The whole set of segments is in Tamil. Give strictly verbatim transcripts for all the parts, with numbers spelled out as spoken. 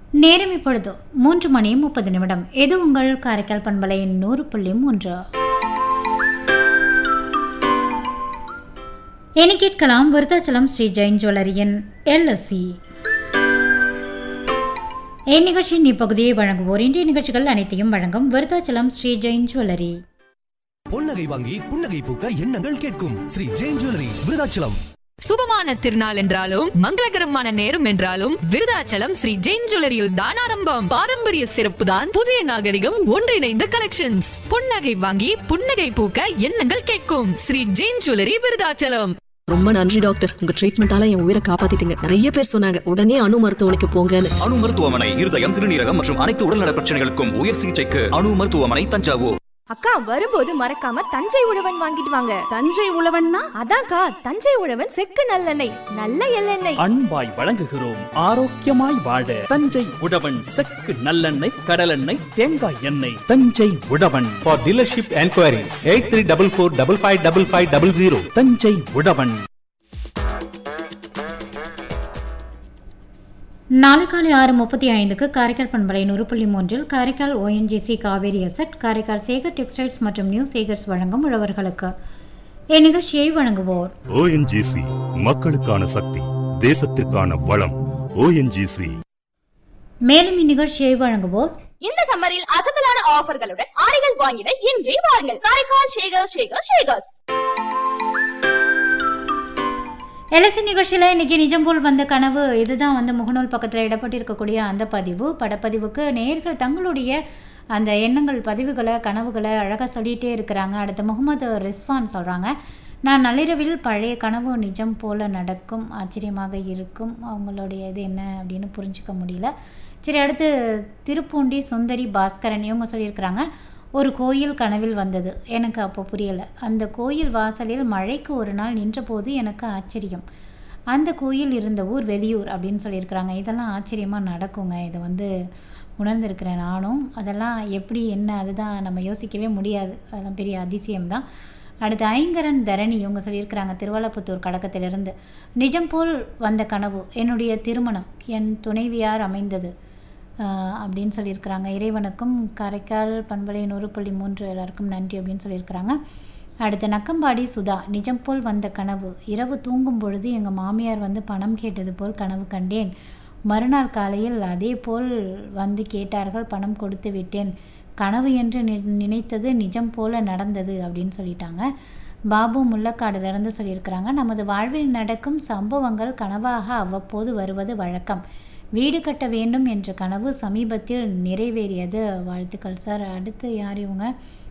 நேரம் இப்பொழுது மூன்று மணி முப்பது நிமிடம். இது உங்கள் காரைக்கால் பண்பலையின் நூறு புள்ளி மூன்று. இனி கேட்கலாம் விருத்தாச்சலம் ஸ்ரீ ஜெயின் ஜுவல்லரியின் எல்எஸ்சி. இந்நிகழ்ச்சியின் இப்பகுதியை வழங்குவோர் இன்றைய நிகழ்ச்சிகள் அனைத்தையும் வழங்கும் விருத்தாச்சலம் ஸ்ரீ ஜெயின் ஜுவல்லரி. பொன்னகை வாங்கி புன்னகை பூக்க எண்ணங்கள் கேட்கும் ஸ்ரீ ஜெயின் ஜுவல்லரி விருத்தாச்சலம். சுபமான திருநாள் என்றாலும் மங்களகரமான நேரம் என்றாலும் விருதாச்சலம் ஸ்ரீ ஜெயின் ஜுவல்லரியில் தான் ஆரம்பம். பாரம்பரிய சிறப்பு தான் புதிய நாகரிகம் ஒன்றிணைந்த கலெக்ஷன்ஸ். புன்னகை வாங்கி புன்னகை பூக்க எண்ணங்கள் கேட்கும் ஸ்ரீ ஜெயின் ஜுவல்லரி விருதாச்சலம். ரொம்ப நன்றி டாக்டர், உங்க ட்ரீட்மெண்டால என் உயிரை காப்பாத்திட்டீங்க. நிறைய பேர் சொன்னாங்க உடனே அணு மருத்துவமனைக்கு போங்கன்னு. அணு மருத்துவமனை இருதயம், சிறுநீரகம் மற்றும் அனைத்து உடல்நல பிரச்சனைகளுக்கும் உயர் சிகிச்சைக்கு அணு மருத்துவமனை தஞ்சாவூர். அக்கா வரும்போது மறக்காம தஞ்சை உழவன் வாங்கிட்டு வாங்க. தஞ்சை உழவன்னா அதான்க்கா தஞ்சை உழவன் செக்கு நல்லெண்ணெய், நல்ல எள்ளெண்ணெய். அன்பாய் வழங்குகிறோம், ஆரோக்கியமாய் வாழ தஞ்சை உழவன் செக்கு நல்லெண்ணெய், கடலெண்ணெய், தேங்காய் எண்ணெய். தஞ்சை உழவன். For dealership enquiry eight three four four five five five five zero zero. Thanjai உழவன். நாளை காலை ஆறு முப்பத்தி ஐந்துக்கு காரைக்கால் பண்பலை நூறு புள்ளி மூன்றில் Karaikal ONGC Kaveri asset, Karaikal Sekar textiles மற்றும் நியூ சேகர்ஸ் வழங்கும் உழவர்களுக்கு. இந்நிகழ்ச்சியை வழங்குவோர் ஓஎன்ஜிசி, மக்களுக்கான சக்தி, தேசத்திற்கான வளம். ஓஎன்ஜிசி. மேலும் இந்நிகழ்ச்சியை வழங்குவோர் இந்த சம்மரில் அசத்தலான ஆஃபர்களுடன் ஆடைகள் வாங்கிட இன்றே வாருங்கள் காரைக்கால் ஷேகர் ஷேகர் ஷேகர்ஸ். எல்எஸ்சி நிகழ்ச்சியில் இன்றைக்கி நிஜம் போல் வந்த கனவு, இதுதான் வந்து முகநூல் பக்கத்தில் இடப்பட்டிருக்கக்கூடிய அந்த பதிவு. படப்பதிவுக்கு நேயர்கள் தங்களுடைய அந்த எண்ணங்கள், பதிவுகளை, கனவுகளை அழகாக சொல்லிகிட்டே இருக்கிறாங்க. அடுத்து முகமது ரிஸ்வான் சொல்கிறாங்க, நான் நள்ளிரவில் பழைய கனவு நிஜம் போல் நடக்கும், ஆச்சரியமாக இருக்கும். அவங்களுடைய இது என்ன அப்படின்னு புரிஞ்சிக்க முடியல. சரி, அடுத்து திருப்பூண்டி சுந்தரி பாஸ்கரன் இவங்க சொல்லியிருக்கிறாங்க, ஒரு கோயில் கனவில் வந்தது, எனக்கு அப்போ புரியலை. அந்த கோயில் வாசலில் மழைக்கு ஒரு நாள் நின்றபோது எனக்கு ஆச்சரியம். அந்த கோயில் இருந்த ஊர் வெளியூர் அப்படின்னு சொல்லியிருக்கிறாங்க. இதெல்லாம் ஆச்சரியமாக நடக்குங்க. இதை வந்து உணர்ந்திருக்கிறேன் நானும். அதெல்லாம் எப்படி என்ன அதுதான் நம்ம யோசிக்கவே முடியாது. அதெல்லாம் பெரிய அதிசயம்தான். அடுத்து ஐங்கரன் தரணி இவங்க சொல்லியிருக்கிறாங்க, திருவாலப்புத்தூர் கடக்கத்திலிருந்து, நிஜம் போல் வந்த கனவு, என்னுடைய திருமணம், என் துணைவியார் அமைந்தது அப்படின்னு சொல்லியிருக்கிறாங்க. இறைவனுக்கும் காரைக்கால் பண்பலை நூறு புள்ளி மூன்று எல்லாருக்கும் நன்றி அப்படின்னு சொல்லியிருக்கிறாங்க. அடுத்த நக்கம்பாடி சுதா, நிஜம் போல் வந்த கனவு, இரவு தூங்கும் பொழுது எங்கள் மாமியார் வந்து பணம் கேட்டது போல் கனவு கண்டேன். மறுநாள் காலையில் அதே போல் வந்து கேட்டார்கள், பணம் கொடுத்து விட்டேன். கனவு என்று நினைத்தது நிஜம் போல் நடந்தது அப்படின்னு சொல்லிட்டாங்க. பாபு முள்ளக்காடுலேருந்து சொல்லியிருக்கிறாங்க, நமது வாழ்வில் நடக்கும் சம்பவங்கள் கனவாக அவ்வப்போது வருவது வழக்கம். வீடு கட்ட வேண்டும் என்ற கனவு சமீபத்தில் நிறைவேறியது, வாழ்த்துக்கள் சார். அடுத்து யார் இவங்க,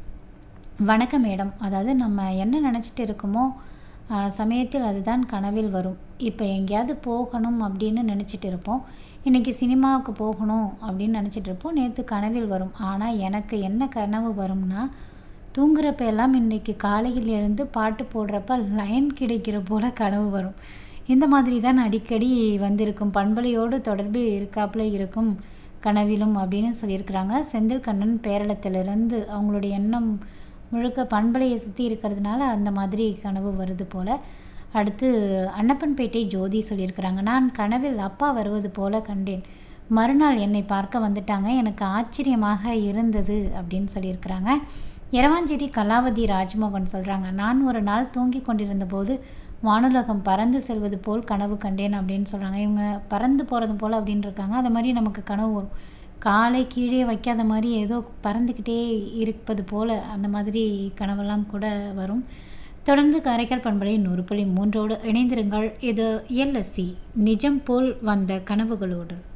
வணக்கம் மேடம். அதாவது நம்ம என்ன நினச்சிட்டு இருக்கோமோ சமயத்தில் அதுதான் கனவில் வரும். இப்போ எங்கேயாவது போகணும் அப்படின்னு நினச்சிட்டு இருப்போம், இன்றைக்கி சினிமாவுக்கு போகணும் அப்படின்னு நினச்சிட்டு இருப்போம், நேற்று கனவில் வரும். ஆனால் எனக்கு என்ன கனவு வரும்னா, தூங்குறப்ப எல்லாம் இன்றைக்கி காலையில் எழுந்து பாட்டு போடுறப்ப லைன் கிடைக்கிற போல் கனவு வரும். இந்த மாதிரி தான் அடிக்கடி வந்திருக்கும், பண்பலையோடு தொடர்பு இருக்காப்புல இருக்கும் கனவிலும் அப்படின்னு சொல்லியிருக்கிறாங்க. செந்தில் கண்ணன் பேரளத்திலிருந்து, அவங்களுடைய எண்ணம் முழுக்க பண்பலையை சுற்றி இருக்கிறதுனால அந்த மாதிரி கனவு வருது போல். அடுத்து அன்னப்பன்பேட்டை ஜோதி சொல்லியிருக்கிறாங்க, நான் கனவில் அப்பா வருவது போல கண்டேன், மறுநாள் என்னை பார்க்க வந்துட்டாங்க, எனக்கு ஆச்சரியமாக இருந்தது அப்படின்னு சொல்லியிருக்கிறாங்க. எரவாஞ்சேரி கலாவதி ராஜ்மோகன் சொல்கிறாங்க, நான் ஒரு நாள் தூங்கி கொண்டிருந்த போது வானுலகம் பறந்து செல்வது போல் கனவு கண்டேன் அப்படின்னு சொல்கிறாங்க. இவங்க பறந்து போகிறது போல் அப்படின்னு இருக்காங்க. அது மாதிரி நமக்கு கனவு வரும், காலை கீழே வைக்காத மாதிரி ஏதோ பறந்துக்கிட்டே இருப்பது போல் அந்த மாதிரி கனவெல்லாம் கூட வரும். தொடர்ந்து காரைக்கால் பண்பலை நூறு புள்ளி மூன்றோடு இணைந்திருங்கள். இது எல்எஸ்சி, நிஜம் போல் வந்த கனவுகளோடு.